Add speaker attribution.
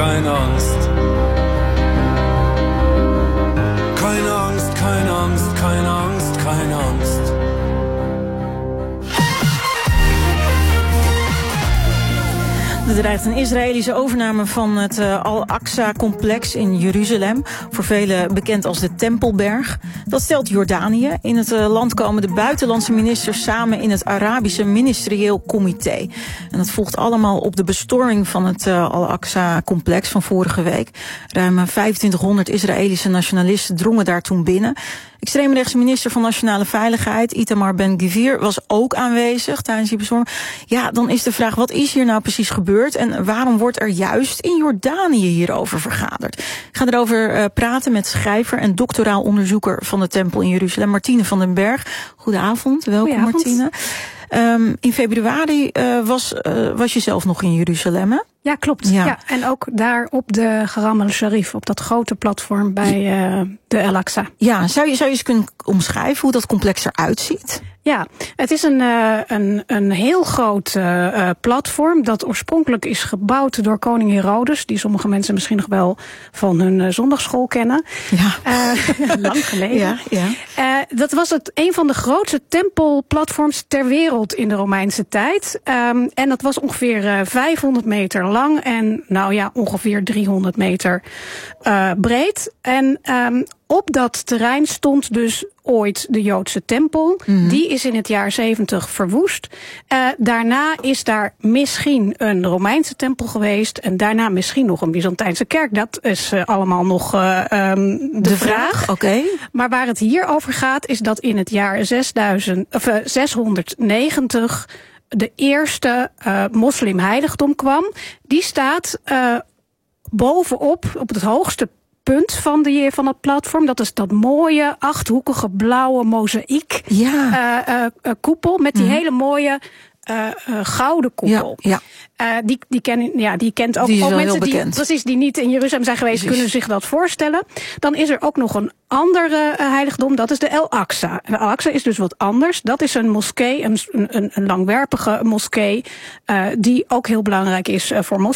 Speaker 1: keine Angst. Keine Angst, keine Angst, keine Angst, keine Angst.
Speaker 2: Er dreigt een Israëlische overname van het Al-Aqsa-complex in Jeruzalem. Voor velen bekend als de Tempelberg. Dat stelt Jordanië. In het land komen de buitenlandse ministers samen in het Arabische Ministerieel Comité. En dat volgt allemaal op de bestorming van het Al-Aqsa-complex van vorige week. Ruim 2500 Israëlische nationalisten drongen daar toen binnen. Extreemrechtse minister van Nationale Veiligheid, Itamar Ben-Gvir, was ook aanwezig tijdens die bestorming. Ja, dan is de vraag, wat is hier nou precies gebeurd en waarom wordt er juist in Jordanië hierover vergaderd? Ik ga erover praten met schrijver en doctoraal onderzoeker van de Tempel in Jeruzalem, Martine van den Berg. Goedenavond, welkom Martine. In februari was je zelf nog in Jeruzalem, hè?
Speaker 3: Ja, klopt. Ja, en ook daar op de Haram al-Sharif, op dat grote platform bij de Al-Aqsa.
Speaker 2: Ja, zou je eens kunnen omschrijven hoe dat complex eruit ziet?
Speaker 3: Ja, het is een heel groot platform dat oorspronkelijk is gebouwd door koning Herodes, die sommige mensen misschien nog wel van hun zondagsschool kennen.
Speaker 2: Ja.
Speaker 3: Lang geleden.
Speaker 2: Ja.
Speaker 3: Dat was een van de grootste tempelplatforms ter wereld in de Romeinse tijd. En dat was ongeveer 500 meter lang en ongeveer 300 meter breed. En op dat terrein stond dus ooit de Joodse tempel. Mm-hmm. Die is in het jaar 70 verwoest. Daarna is daar misschien een Romeinse tempel geweest. En daarna misschien nog een Byzantijnse kerk. Dat is allemaal nog de vraag.
Speaker 2: Okay.
Speaker 3: Maar waar het hier over gaat is dat in het jaar 690... de eerste moslimheiligdom kwam. Die staat bovenop, op het hoogste punt van het platform. Dat is dat mooie, achthoekige, blauwe mozaïek koepel met die hele mooie gouden koepel.
Speaker 2: Ja.
Speaker 3: Die kent ook mensen die niet in Jeruzalem zijn geweest, kunnen zich dat voorstellen. Dan is er ook nog een andere heiligdom, dat is de Al-Aqsa. En de Al-Aqsa is dus wat anders. Dat is een moskee, een langwerpige moskee, die ook heel belangrijk is voor moslims.